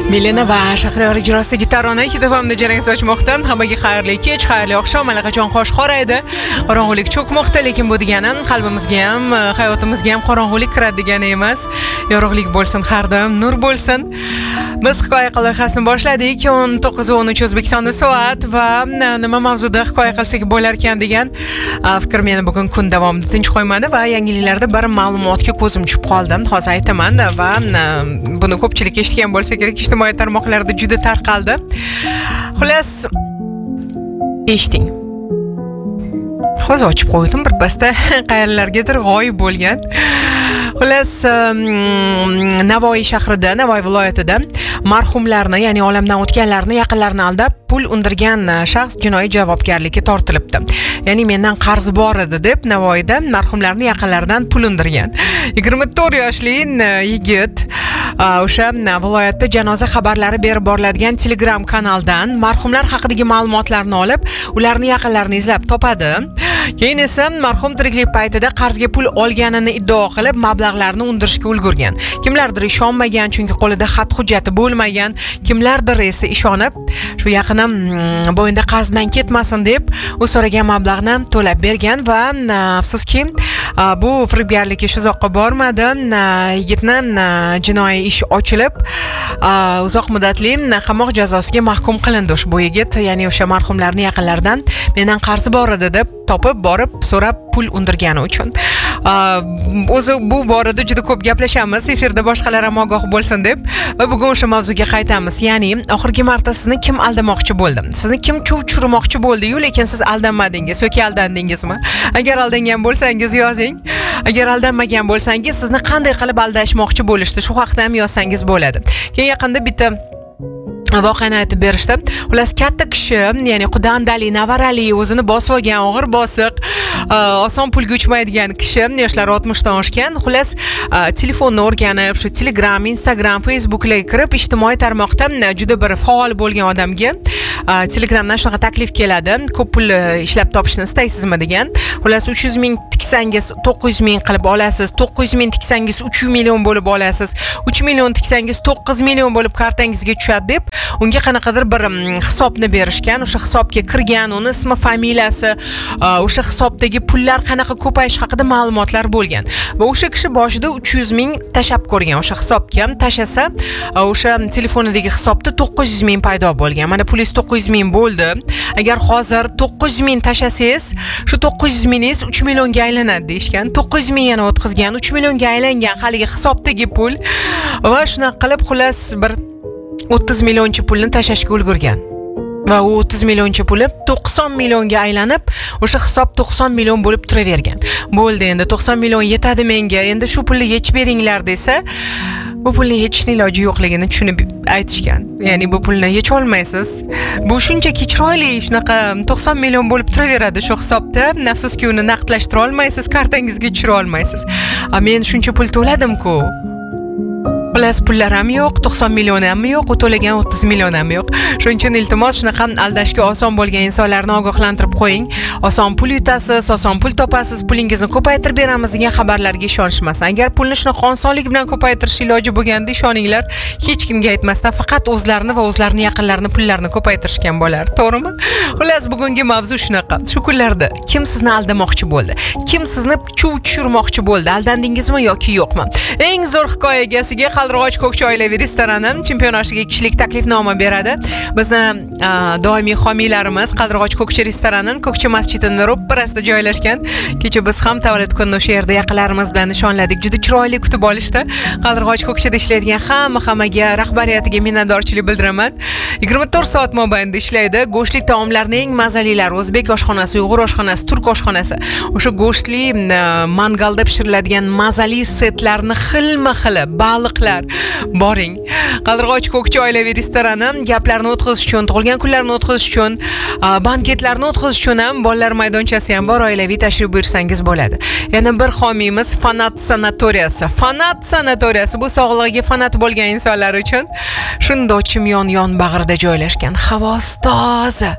Milena va Shahriyor ijrosidagi tarona ikki davomida jarang sochmoqda. Hammaga xayrli kech, xayrli oqshom. Allaqachon qosh qoraydi. Qorong'ulik cho'kmoqda, lekin bu degani qalbimizga ham, hayotimizga ham qorong'ulik kiradi degani emas. Yorug'lik bo'lsin, har doim nur bo'lsin. Biz hikoya loyihasini boshladik. 19:13 O'zbekistonda soat va nima mavzuda hikoya qilsak bo'lar ekan degan fikr meni bugun kun davomida tinch qo'ymadi va yangiliklarda bir ma'lumotga ko'zim tushib qoldi. Hozir aytaman va buni ko'pchilik eshitgan bo'lsa kerak. Ijtimoiy tarmoqlarda juda tarqaldi. Xullas, eshiting. Hozir ochib qo'ydim, bir pasda qayerlargadir g'oyib bo'lgan. Xullas, Navoiy shahrida, Navoiy viloyatida marhumlarni, ya'ni olamdan o'tganlarni yaqinlarini aldab pul undirgan shaxs jinoiy javobgarlikka tortilibdi. Ya'ni mendan qarzi bor edi deb Navoiyda marhumlarni yaqinlaridan pul undirgan 24 yoshli yigit o'sha viloyatda janoza xabarlari berib boriladigan Telegram kanaldan marhumlar haqidagi ma'lumotlarni olib, ularni yaqinlarini izlab topadi. Keyin esa marhum tiriklik paytida qarzga pul olganini iddao qilib, mablag'larni undirishga ulgurgan. Kimlardir ishonmagan, chunki qo'lida xat hujjati bo'lmagan, kimlardir esa ishonib, shu yaqinim bo'yinda qarzdan ketmasin deb u so'ragan mablag'ni to'lab bergan va afsuski bu firibgarlikka shu uzoqqa bormadi. Yigitni jinoiy ish ochilib, uzoq muddatli qamoq jazosiga mahkum qilindi ushbu yigit, ya'ni o'sha marhumlarning yaqinlaridan mendan qarzi bor edi deb topib borib so'rab pul undirgani uchun. O'zi bu borada juda ko'p gaplashamiz, efirda boshqalar ham ogoh bo'lsin deb va bugun o'sha mavzuga qaytamiz. Ya'ni oxirgi marta sizni kim aldamoqchi bo'ldi? Sizni kim chuv tushirmoqchi bo'ldi-yu, lekin siz aldanmadingiz yoki aldandingizmi? Agar aldangan bo'lsangiz yozing. Agar aldanmagan bo'lsangiz sizni qanday qilib aldashmoqchi bo'lishdi? Shu haqda ham yozsangiz bo'ladi. Keyin yaqinda bitta voqeani aytib berishdi. Xullas, katta kishi, ya'ni qudandali, navarali, o'zini bosib olgan, og'ir bosiq, oson pulga uchmaydigan kishi, yoshlari 60 dan oshgan. Xullas, telefonni o'rganib, shu Telegram, Instagram, Facebook'ga kirib, ijtimoiy tarmoqda juda bir faol bo'lgan odamga Telegramdan shunaqa taklif keladi. Ko'p pul ishlab topishni istaysizmi degan. Xullas, 300 ming tiksangiz 900 ming qilib olasiz, 900 ming tiksangiz 3 million bo'lib olasiz, 3 million tiksangiz 9 million bo'lib kartangizga tushadi deb unga qanaqadir bir hisobni berishgan. O'sha hisobga kirgan, uni ismi, familiyasi, o'sha hisobdagi pullar qanaqa ko'payish haqida ma'lumotlar bo'lgan. Va o'sha kishi boshida 300 ming tashab ko'rgan. O'sha hisobga tashasa, o'sha telefonidagi hisobda 900 ming paydo bo'lgan. Mana pulingiz 900 ming bo'ldi. Agar hozir 900 ming tashasangiz, shu 900 mingingiz 3 millionga aylanadi deyishgan. 900 ming yana o'tkazgan, 3 millionga aylangan haligi hisobdagi pul va shunaqa qilib xullas bir 30 millionchi pulni tashashga ulgurgan. Va u 30 millionchi puli 90 millionga aylanib, o'sha hisob 90 million bo'lib turavergan. Bo'ldi, endi 90 million yetadi menga, endi shu pulni yechib beringlar desa, bu pulni yechishning iloji yo'qligini tushunib aytishgan. Ya'ni bu pulni yechib olmaysiz. Bu shunchaki chiroyli shunaqa 90 million bo'lib turaveradi shu hisobda. Afsuski uni naqdlashtira olmaysiz, kartangizga tushira olmaysiz. Men shuncha pul to'ladim-ku. Xullas, pullar ham yo'q, 90 million ham yo'q, u to'lagan 30 million ham yo'q. Shuning uchun iltimos shunaqa aldashga oson bo'lgan insonlarni ogohlantirib qo'ying. Oson pul yutasiz, oson pul topasiz, pulingizni ko'paytirib beramiz degan xabarlarga ishonishmasin. Agar pulni shunaqa osonlik bilan ko'paytirish iloji bo'lganda ishoninglar, hech kimga aytmasdan faqat o'zlarini va o'zlarining yaqinlarini pullarini ko'paytirishgan bo'lar. To'g'rimi? Xullas, bugungi mavzu shunaqa. Shu kunlarda kim sizni aldamoqchi bo'ldi? Kim sizni chuv tushirmoqchi bo'ldi? Aldandingizmi yoki yo'qmi? Eng zo'r hikoya egasiga Qaldirg'och Ko'kcha oilaviy restorani chempionatiga kishilik taklifnoma beradi. Bizni doimiy homiylarimiz Qaldirg'och Ko'kcha restorani Ko'kcha masjidining ro'parasida joylashgan. Kecha biz ham tavallud kunini o'sha yerda yaqinlarimiz bilan nishonladik. Juda chiroyli kutib olishdi. Qaldirg'och Ko'kchada ishlaydigan hammaga rahbariyatiga minnatdorchilik bildiraman. 24 soat mobaynida ishlaydi. Go'shtli taomlarning eng mazalilari, o'zbek oshxonasi, uyg'ur oshxonasi, turk oshxonasi. O'sha go'shtli mangalda pishiriladigan mazali setlarni xilma-xili, baliqlar boring. Qaldirg'och Ko'kcha oilaviy restorani gaplarni o'tkazish uchun, tug'ilgan kunlarni o'tkazish uchun, banketlarni o'tkazish uchun ham, bolalar maydonchasi ham bor, oilaviy tashrif buyursangiz bo'ladi. Yana bir homiyimiz Fanat sanatoriyasi. Fanat sanatoriyasi bu sog'lig'iga fanat bo'lgan insonlar uchun shundoq chimyon bag'rida joylashgan. Havosi toza,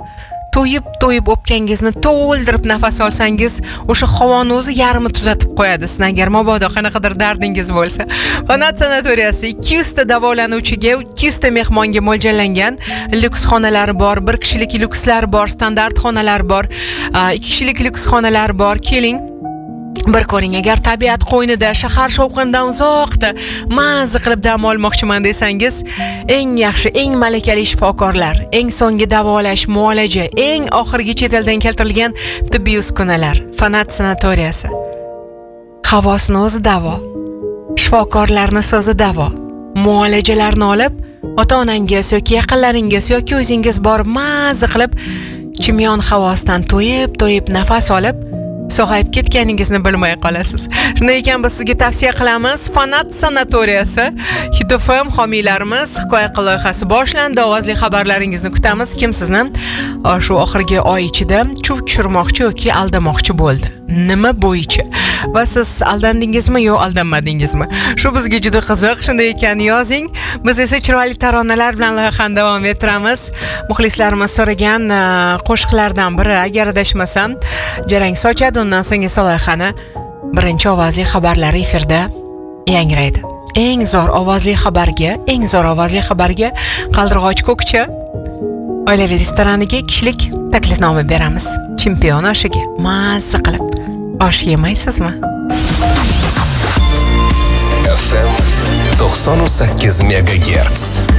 to'yib o'pkangizni to'ldirib nafas olsangiz, o'sha havoni o'zi yarmi tuzatib qo'yadi. Siz agar mabodo qanaqadir dardingiz bo'lsa. Fanat sanatoriyasi 200 ta davolanuvchiga, 200 ta mehmonga mo'ljallangan lyuks xonalari bor, bir kishilik lyukslar bor, standart xonalar bor, 2 kishilik lyuks xonalar bor. Keling, bir ko'ring, agar tabiat qo'ynida, shahar shovqinidan uzoqda mazza qilib dam olmoqchiman desangiz, eng yaxshi, eng malakali shifokorlar, eng so'nggi davolash, muolaja, eng oxirgi chet eldan keltirilgan tibbiy uskunalar. Fanat sanatoriyasi. Havosini o'zi davo, shifokorlarni so'zi davo. Muolajalarni olib, ota-onangiz yoki yaqinlaringiz yoki o'zingiz borib mazza qilib chimyon havosidan to'yib nafas olib sog'ayib ketganingizni bilmay qolasiz. Shunday ekan, biz sizga tavsiya qilamiz. Fanat sanatoriyasi. Hit FM homiylarimiz hikoya loyihasi boshlandi. Ovozli xabarlaringizni kutamiz. Kim sizni shu oxirgi oy ichida chuv tushirmoqchi yoki aldamoqchi bo'ldi? Nima bo'yicha? Va siz aldandingizmi yo aldanmadingizmi? Shu bizga juda qiziq. Shunday ekan, yozing. Biz esa chiroyli taronalar bilan loyihani davom ettiramiz. Muxlislarimiz so'ragan qo'shiqlardan biri, agar adashmasam, jarang sochadi. Undan so'ng esa loyihani birinchi ovozli xabarlari efirda yangraydi. Eng zo'r ovozli xabarga Qaldirg'och Ko'kcha oilaviy restoraniga kishilik taklifnoma beramiz. Chempion oshiga mazza qilib osh yemaysizmi? FM 98 MHz.